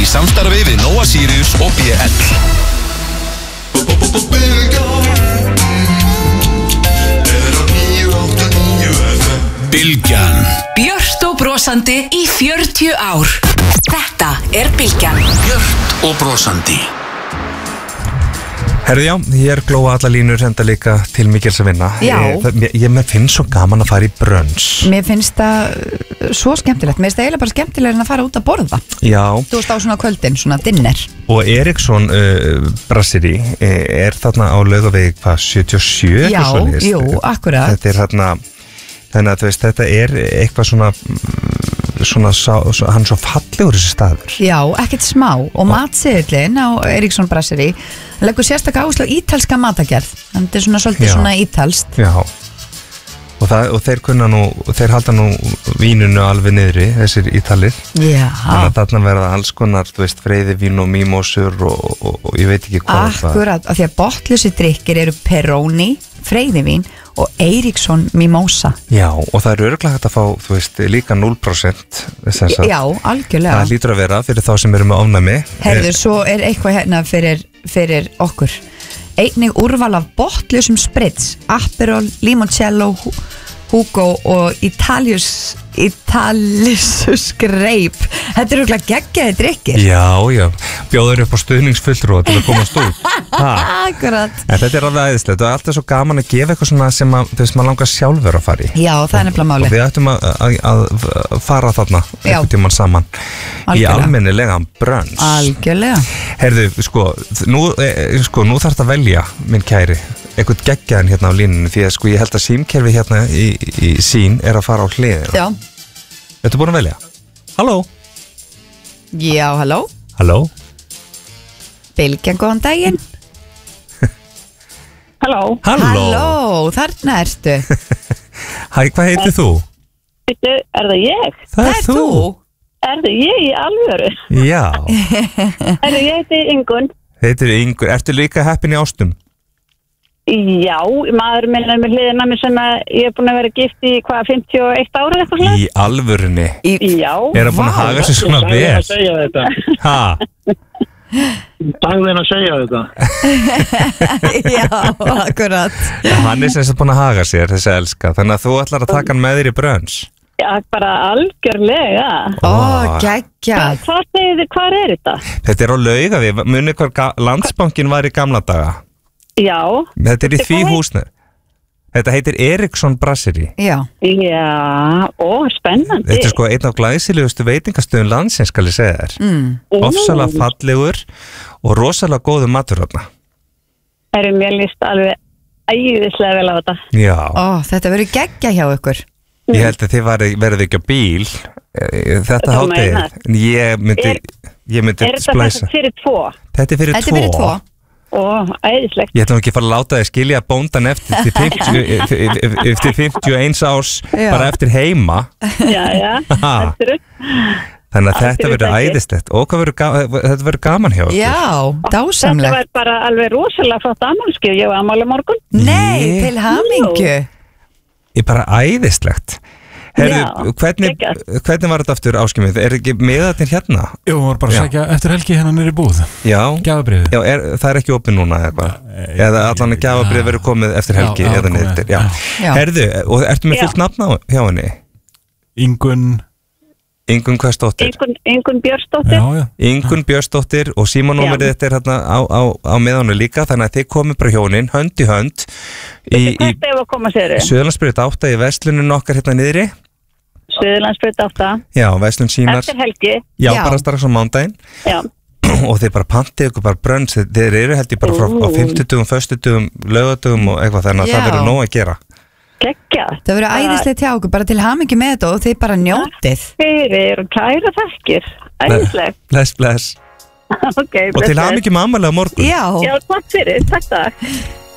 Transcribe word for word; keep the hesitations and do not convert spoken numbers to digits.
samstarfi við Nóa Sirius og B L. Bylgjan. Björt og brosandi í fjörutíu ár. Þetta er Bylgjan. Björt og brosandi. Herðu já, hér glóa alla línur enda líka til Mikils að vinna. Já. Ég, ég mér finnst svo gaman að fara í brönns. Mér finnst það svo skemmtilegt. Mér finnst það eiginlega bara skemmtilega en að fara út að borða. Já. Þú veist á svona kvöldin, svona dinner. Og Eriksson uh, Brasserie er þarna á Laugavegi hvað, sjötíu og sjö? Já, jú, akkurat. Þetta er þarna, þannig að þú veist, þetta er eitthvað svona, svona, svona hann er svo fallegur þessi staður. Já, ekkert smá. Og matseðillin á Eriksson Brasserie leggur sérstaklega áherslu á ítalska matagerð. Þannig þetta er svona svolítið Já. svona ítalst. Já. Og, það, og þeir kunna nú, þeir halda nú vínunu alveg niðri, þessir ítalir. Já. Þannig að þarna verða alls konar, þú veist, freyðivín og mímósur og, og, og, og ég veit ekki hvað. Akkurat, af því að botlusi drykkir eru Peroni, freyðivín og Eriksson Mimosa. Já, og það eru örugglega hægt að fá, þú veist, líka núll prósent. Já, algjörlega. Það lítur að vera fyrir þá sem eru með ofnæmi. Herðu, svo er eitthvað hérna fyrir, fyrir okkur. Einnig úrval af botlusum sprits, Aperol, Limoncello, Hugo og Italius Italius Grape. Þetta eru örugglega geggjaði drykkir. Já, já, bjóður upp á stuðningsfulltrúa til að komast út. Akkurat. En þetta er alveg æðislegt og það er alltaf svo gaman að gefa eitthvað svona sem að, þú veist, maður langar sjálfur að fara í. Já, það er nefnilega máli. Og við ættum að, að, að fara þarna einhvern tímann saman. Algjörlega. Í almennilegan brönns. Algjörlega. Herðu, sko, nú, e, sko, nú þarf þetta að velja, minn kæri, eitthvað geggjaðan hérna á línunni því að sko ég held að símkerfi hérna í, í sín er að fara á hliðina. Já. Ertu búin að velja? Halló? Já, halló? Halló? Bylgjan, góðan daginn. Halló. Halló? Halló, þarna ertu. Hæ, hvað heitir þú? Veitu, er það ég? Það er þú. Er það ég í alvöru? Já. Er það ég heiti Ingunn? Heitir Ingur. Ertu líka heppin í ástum? Já, maður minn er með hliðina mér sem að ég er búin að vera gift í hvað, fimmtíu og eitt ára eitthvað svona? Í alvörunni? Í, já. Er það búin að haga sér svona vel? Ég að segja þetta. Hæ? Dagðin að segja þetta. Já, akkurat. Hann er sem þess að búin að haga sér, þessi elska. Þannig að þú ætlar að taka hann með þér í brönns. Já, bara algjörlega. Ó, geggjað. Hvað segir þið, hvað er þetta? Þetta er á Laugavegi. Munið hvað Landsbankinn var í gamla daga? Já. Þetta er í því húsnir. Þetta heitir Eriksson Brasserie. Já. Já, ó, spennandi. Þetta er sko einn af glæsilegustu veitingastöðum landsins, skal ég segja þér. Mm. Ofsalega fallegur og rosalega góðu matur þarna. Erum mér líst alveg æðislega vel á þetta. Já. Ó, þetta verður geggja hjá ykkur. Ég held að þið verðið ekki á bíl. Þetta háttegið. Ég myndi, ég myndi er splæsa. Er þetta fyrir tvo? Þetta er fyrir Þetta er fyrir tvo. tvo. Ó, æðislegt. Ég ætlum ekki að fara að láta þið skilja bóndan eftir til fimmtíu, eftir fimmtíu og eins árs Já. bara eftir heima. Já, já, eftir upp. Þannig að Allt þetta fyrir verður tækið. æðislegt og hvað verður gaman, þetta verður gaman hjá okkur. Já, Þetta dásamlegt. var bara alveg rosalega flott afmælskið. Ég var afmæli á morgun. Nei, Ég- til hamingju. Ég bara æðislegt. Herðu, Já, hvernig, geggjað. hvernig var þetta aftur áskimið? Er ekki miðarnir hérna? Jú, hún var bara að Já. sækja eftir helgi hérna niður í búð. Já. Gjafabriðið. Já, er, það er ekki opið núna eða hvað? Eða allan að gjafabrið verður komið eftir helgi Já, já, eða komið, niður. Já. Já. Herðu, og ertu með Já. fullt nafn á hjá henni? Ingunn. Ingunn Hversdóttir. Ingunn, Ingunn Björnsdóttir. Já, já. Ingunn Björnsdóttir og símanúmerið þetta er hérna á, á, á meðanu líka, þannig að þið komið bara hjónin hönd í hönd í, í Hvert er að koma sér? Suðurlandsbraut átta í verslunum okkar hérna niðri. Suðurlandsbraut átta. Já, verslun sínar. Eftir helgi. Já, Já. bara strax á mándaginn. Já. Og þeir bara pantið ykkur bara brönns, þeir eru held ég bara frá á fimmtudögum, föstudögum, laugardögum og eitthvað, þannig að Já. það verður nóg að gera. Gekkja. Það verður æðislegt hjá okkur, bara til hamingju með þetta og þið bara njótið. Fyrir og kæra þakkir. Æðislegt. Bless, bless. Ok, Og til bless. hamingju með afmælið á morgun. Já. Já, takk fyrir. Takk, takk.